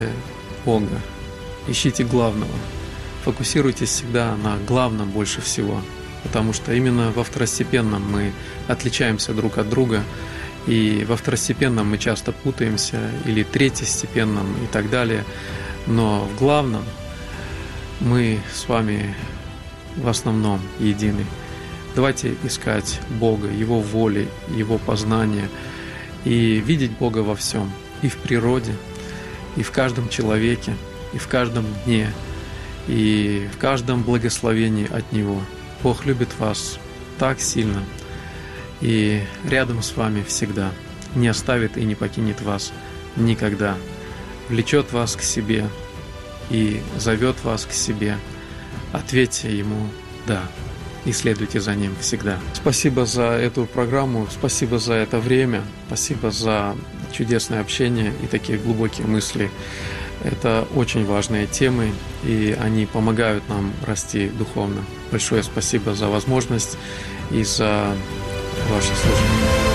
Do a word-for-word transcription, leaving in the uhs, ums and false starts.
Бога, ищите главного, фокусируйтесь всегда на главном больше всего, потому что именно во второстепенном мы отличаемся друг от друга, и во второстепенном мы часто путаемся, или третьестепенном и так далее, но в главном мы с вами в основном едины. Давайте искать Бога, Его воли, Его познания и видеть Бога во всем, и в природе, и в каждом человеке, и в каждом дне, и в каждом благословении от Него. Бог любит вас так сильно и рядом с вами всегда, не оставит и не покинет вас никогда, влечет вас к себе и зовет вас к себе. Ответьте Ему «да» и следуйте за Ним всегда. Спасибо за эту программу, спасибо за это время, спасибо за чудесное общение и такие глубокие мысли. Это очень важные темы, и они помогают нам расти духовно. Большое спасибо за возможность и за ваше служение.